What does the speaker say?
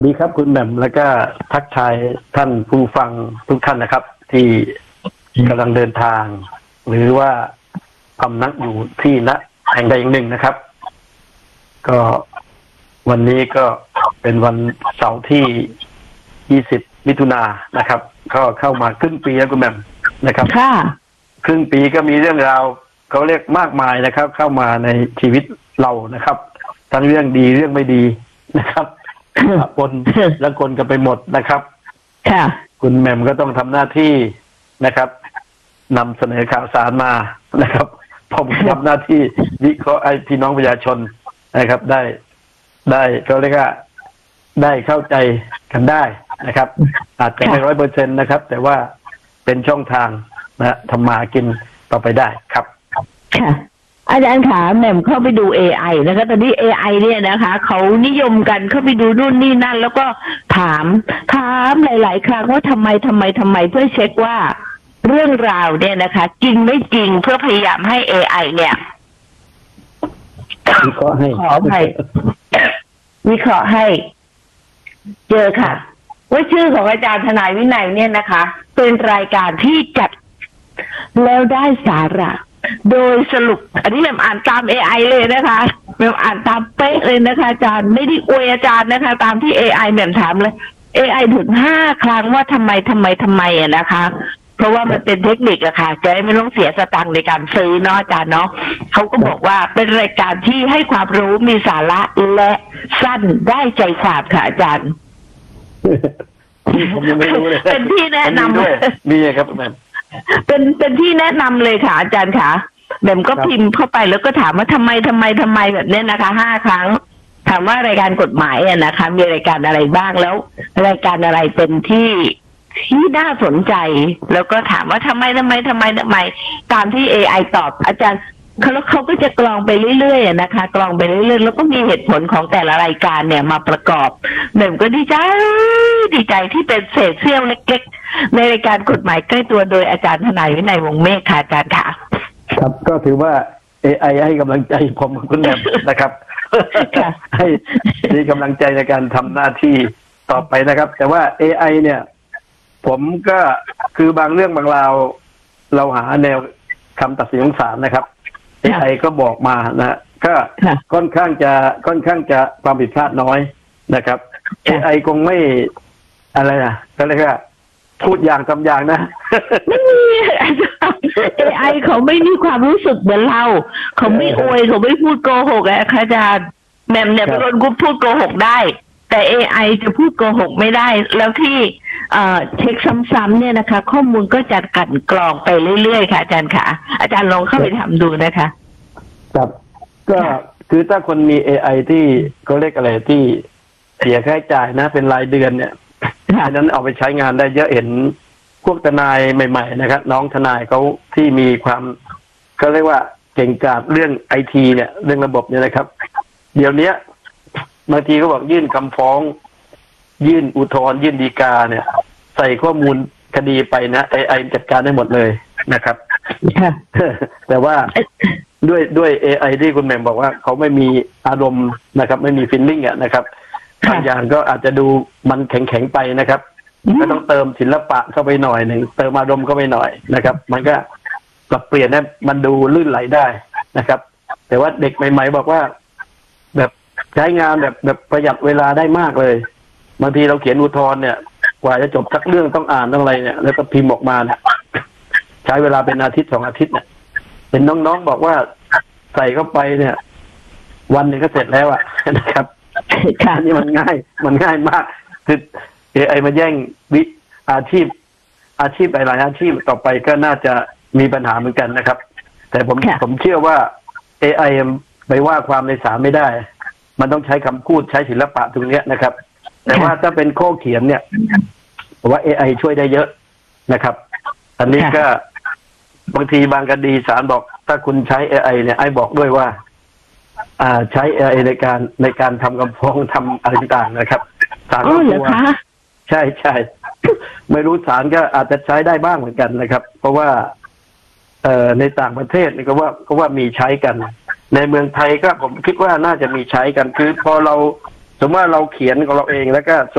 ดีครับคุณแหม่มแล้วก็ทักทายท่านผู้ฟังทุกท่านนะครับ ที่กำลังเดินทาง หรือว่าพำนักอยู่ที่ณแห่งใดแห่งหนึ่งนะครับ ก็วันนี้ก็เป็นวันเสาร์ที่20มิถุนายนนะครับก็เข้ามาครึ่งปีแล้วคุณแหม่มนะครับค่ะครึ่งปีก็มีเรื่องราวเขาเรียกมากมายนะครับ เข้ามาในชีวิตเรานะครับทั้งเรื่องดีเรื่องไม่ดีนะครับปนและคนกันไปหมดนะครับค่ะคุณแหม่มก็ต้องทำหน้าที่นะครับนำเสนอข่าวสารมานะครับผมทำหน้าที่วิเคราะห์ไอ้พี่น้องประชาชนนะครับได้เขาเรียกว่าได้เข้าใจกันได้นะครับ อาจจะไม่100%นะครับ แต่ว่าเป็นช่องทางนะทำมากินต่อไปได้ครับค่ะอาจารย์ขาแหม่มเข้าไปดู AI นะคะตอนนี้ AI เนี่ยนะคะเขานิยมกันเข้าไปดูนู่นนี่นั่นแล้วก็ถามหลายๆครั้งว่าทำไมเพื่อเช็คว่าเรื่องราวเนี่ยนะคะจริงไม่จริงเพื่อพยายามให้ AI เนี่ยวิเคราะห์ให้วิเคราะห์ให้เจอค่ะว่าชื่อของอาจารย์ทนายวินัยเนี่ยนะคะเป็นรายการที่จัดแล้วได้สาระโดยสรุปอันนี้แหม่มอ่านตาม AI เลยนะคะแหม่มอ่านตามเป๊ะเลยนะคะอาจารย์ไม่ได้อวยอาจารย์นะคะตามที่ AI แหม่มถามเลย AI ถึง5 ครั้งว่าทำไมอะนะคะเพราะว่ามันเป็นเทคนิคอะค่ะจะไม่ต้องเสียสตังค์ในการซื้อเนาะอาจารย์เนาะเขาก็บอกว่าเป็นรายการที่ให้ความรู้มีสาระและสั้นได้ใจความค่ะอาจารย์ผมยังไม่รู้เลยเป็นที่แนะนำด้วยมีครับแม่เป็นที่แนะนำเลยค่ะอาจารย์ค่ะแหม่มก็พิมพ์เข้าไปแล้วก็ถามว่าทำไมแบบนี้นะคะ5 ครั้งถามว่ารายการกฎหมายอะนะคะมีรายการอะไรบ้างแล้วรายการอะไรเป็นที่น่าสนใจแล้วก็ถามว่าทำไมตามที่ AI ตอบอาจารย์เขาก็จะกรองไปเรื่อยๆนะคะกรองไปเรื่อยๆแล้วก็มีเหตุผลของแต่ละรายการเนี่ยมาประกอบแหม่มก็ดีใจที่เป็นเศษเสี้ยวเล็กๆในรายการกฎหมายใกล้ตัวโดยอาจารย์ทนายวินัยวงศ์เมฆค่ะอาจารย์ค่ะครับก็ถือว่า AI ให้กำลังใจผมคุณแหม่มนะครับให้มีกำลังใจในการทำหน้าที่ต่อไปนะครับแต่ว่า AI เนี่ยผมก็คือบางเรื่องบางราวเราหาแนวคำตัดสินของศาลนะครับ AI ก็บอกมานะก็ค่อนข้างจะความผิดพลาดน้อยนะครับ AI คงไม่อะไรนะก็เลยว่าพูดอย่างทำอย่างนะไม่มี AI เขาไม่มีความรู้สึกเหมือนเราเขาไม่อวยเขาไม่พูดโกหกอะค่ะอาจารย์แหม่มเนี่ยเป็นคนพูดโกหกได้แต่ AI จะพูดโกหกไม่ได้แล้วที่เช็คซ้ำๆเนี่ยนะคะข้อมูลก็จะกลั่นกรองไปเรื่อยๆค่ะอาจารย์ค่ะอาจารย์ลองเข้าไปทำดูนะคะครับก็คือถ้าคนมี AI ที่เขาเรียกอะไรที่เสียค่าใช้จ่ายนะเป็นรายเดือนเนี่ยอันนั้นเอาไปใช้งานได้เยอะเห็นพวกทนายใหม่ๆนะครับน้องทนายเขาที่มีความเขาเรียกว่าเก่งกาจเรื่องไอทีเนี่ยเรื่องระบบเนี่ยนะครับเดี๋ยวนี้บางทีก็บอกยื่นคำฟ้องยื่นอุทธรณ์ยื่นฎีกาเนี่ยใส่ข้อมูลคดีไปนะ AI จัดการได้หมดเลยนะครับแต่ว่าด้วย AI ที่คุณแหม่มบอกว่าเขาไม่มีอารมณ์นะครับไม่มีฟีลลิ่งอ่ะนะครับบางอย่างก็อาจจะดูมันแข็งไปนะครับก็ต้องเติมศิลปะเข้าไปหน่อยหนึ่งเติมอารมณ์เข้าไปหน่อยนะครับมันก็ปรับเปลี่ยนให้มันดูลื่นไหลได้นะครับแต่ว่าเด็กใหม่ๆบอกว่าแบบใช้งานแบบประหยัดเวลาได้มากเลยบางทีเราเขียนอุทธรณ์เนี่ยกว่าจะจบสักเรื่องต้องอ่านต้องอะไรเนี่ยแล้วก็พิมพ์ออกมาเนี่ยใช้เวลาเป็นอาทิตย์2 อาทิตย์เนี่ยเห็นน้องๆบอกว่าใส่เข้าไปเนี่ยวันนึงก็เสร็จแล้วอ่ะนะครับอันนี้มันง่ายมากคือ AI มาแย่งอาชีพหลายๆอาชีพต่อไปก็น่าจะมีปัญหาเหมือนกันนะครับแต่ผมเชื่อว่า AI ไปว่าความในศาลไม่ได้มันต้องใช้คำพูดใช้ศิลปะตรงนี้นะครับแต่ว่าถ้าเป็นข้อเขียนเนี่ยผมว่า AI ช่วยได้เยอะนะครับอันนี้ก็บางทีบางคดีศาลบอกถ้าคุณใช้ AI เนี่ยไอ้บอกด้วยว่าใช้ AI ในการทำคำฟ้องทำอะไรต่างๆนะครับศาลก็กลัวใช่ไม่รู้ศาลก็อาจจะใช้ได้บ้างเหมือนกันนะครับเพราะว่าในต่างประเทศนี่ก็ว่ามีใช้กันในเมืองไทยก็ผมคิดว่าน่าจะมีใช้กันคือพอเราสมมติว่าเราเขียนของเราเองแล้วก็